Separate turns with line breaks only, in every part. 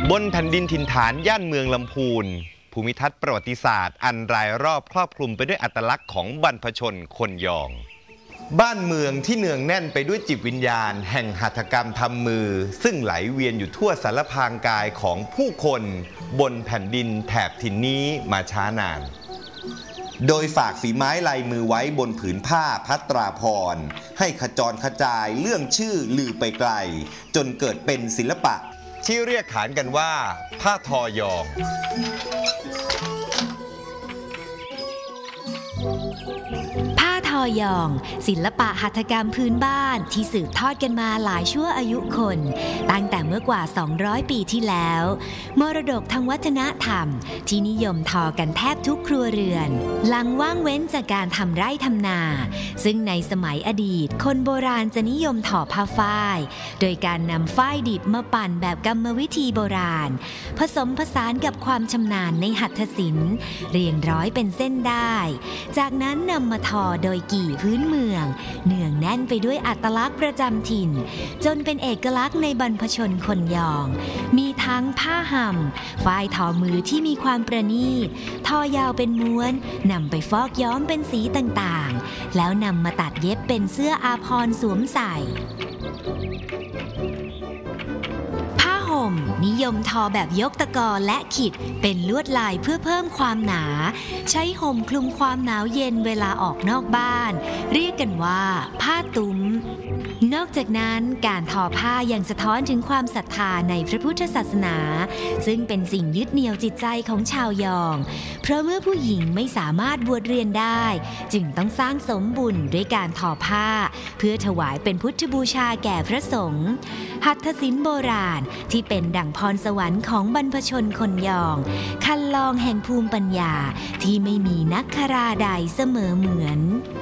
บนแผ่นดินถิ่นฐานย่านเมืองลำพูนภูมิทัศน์ประวัติศาสตร์อันรายรอบครอบคลุมไปด้วยอัตลักษณ์ของบรรพชนคนยองบ้านเมืองที่เนืองแน่นไปด้วยจิตวิญญาณแห่งหัตถกรรมทำมือซึ่งไหลเวียนอยู่ทั่วสารพางกายของผู้คนบนแผ่นดินแถบถิ่นนี้มาช้านานโดยฝากฝีไม้ลายมือไว้บนผืนผ้าพัตราพรให้ขจรขจายเรื่องชื่อลือไปไกลจนเกิดเป็นศิลปะที่เรียกขานกันว่าผ้าทอยอง
ผ้าทอยองศิลปะหัตถกรรมพื้นบ้านที่สืบทอดกันมาหลายชั่วอายุคนตั้งแต่เมื่อกว่า200 ปีที่แล้วมรดกทางวัฒนธรรมที่นิยมทอกันแทบทุกครัวเรือนหลังว่างเว้นจากการทำไร่ทำนาซึ่งในสมัยอดีตคนโบราณจะนิยมทอผ้าฝ้ายโดยการนำฝ้ายดิบมาปั่นแบบกรรมวิธีโบราณผสมผสานกับความชำนาญในหัตถศิลป์เรียงร้อยเป็นเส้นได้จากนั้นนำมาทอโดยกี่พื้นเมืองเนืองแน่นไปด้วยอัตลักษณ์ประจำถิ่นจนเป็นเอกลักษณ์ในบรรพชนคนยองมีทั้งผ้าห่มฝ้ายทอมือที่มีความประณีตทอยาวเป็นม้วนนำไปฟอกย้อมเป็นสีต่างๆแล้วนำมาตัดเย็บเป็นเสื้ออาภรณ์สวมใส่นิยมทอแบบยกตะกอและขิดเป็นลวดลายเพื่อเพิ่มความหนาใช้ห่มคลุมความหนาวเย็นเวลาออกนอกบ้านเรียกกันว่าผ้าตุ้มนอกจากนั้นการทอผ้ายังสะท้อนถึงความศรัทธาในพระพุทธศาสนาซึ่งเป็นสิ่งยึดเหนี่ยวจิตใจของชาวยองเพราะเมื่อผู้หญิงไม่สามารถบวชเรียนได้จึงต้องสร้างสมบุญด้วยการทอผ้าเพื่อถวายเป็นพุทธบูชาแก่พระสงฆ์หัตถศิลป์โบราณที่เป็นดั่งพรสวรรค์ของบรรพชนคนยองคันลองแห่งภูมิปัญญาที่ไม่มีนักคราใดเสมอเหมือน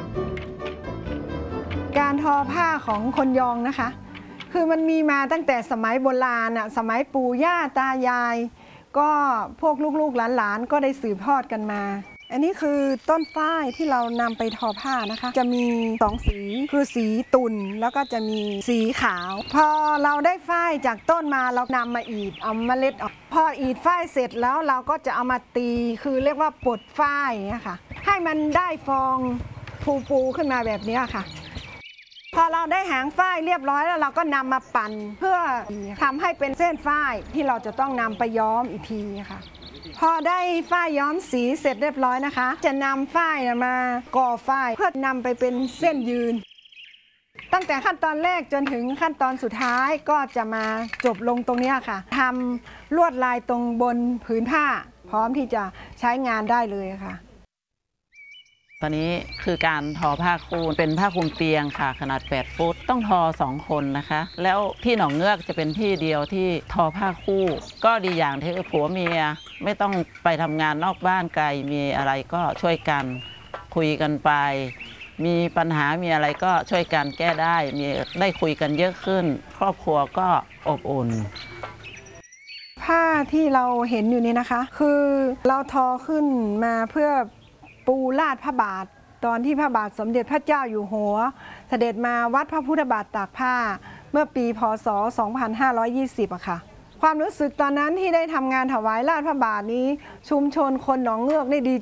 การทอผ้าของคนยองนะคะคือมันมีมาตั้งแต่สมัยโบราณสมัยปู่ย่าตายายก็พวกลูกๆหลานๆก็ได้สืบทอดกันมาอันนี้คือต้นฝ้ายที่เรานำไปทอผ้านะคะจะมี2สีคือสีตุ่นแล้วก็จะมีสีขาวพอเราได้ฝ้ายจากต้นมาเรานำมาอีดเอาเมล็ดออกพออีดฝ้ายเสร็จแล้วเราก็จะเอามาตีคือเรียกว่าปลดฝ้ายนะคะให้มันได้ฟองฟูๆขึ้นมาแบบนี้ค่ะพอเราได้หางฝ้ายเรียบร้อยแล้วเราก็นำมาปั่นเพื่อทำให้เป็นเส้นฝ้ายที่เราจะต้องนำไปย้อมอีกทีค่ะพอได้ฝ้ายย้อมสีเสร็จเรียบร้อยนะคะจะนำฝ้ายมาก่อฝ้ายเพื่อนำไปเป็นเส้นยืนตั้งแต่ขั้นตอนแรกจนถึงขั้นตอนสุดท้ายก็จะมาจบลงตรงนี้ค่ะทำลวดลายตรงบนผืนผ้าพร้อมที่จะใช้งานได้เลยค่ะ
ตอนนี้คือการทอผ้าคูนเป็นผ้าคลุมเตียงค่ะขนาด8 ฟุตต้องทอ2 คนนะคะแล้วที่หนองเงือกจะเป็นที่เดียวที่ทอผ้าคู่ก็ดีอย่างที่ผัวเมียไม่ต้องไปทำงานนอกบ้านไกลมีอะไรก็ช่วยกันคุยกันไปมีปัญหามีอะไรก็ช่วยกันแก้ได้มีได้คุยกันเยอะขึ้นครอบครัวก็อบอุ่น
ผ้าที่เราเห็นอยู่นี้นะคะคือเราทอขึ้นมาเพื่อปูลาดพระบาทตอนที่พระบาทสมเด็จพระเจ้าอยู่หัวเสด็จมาวัดพระพุทธบาทตากผ้าเมื่อปีพ.ศ. 2520อะค่ะความรู้สึกตอนนั้นที่ได้ทำงานถวายลาดพระบาทนี้ชุมชนคนหนองเงือกได้ดี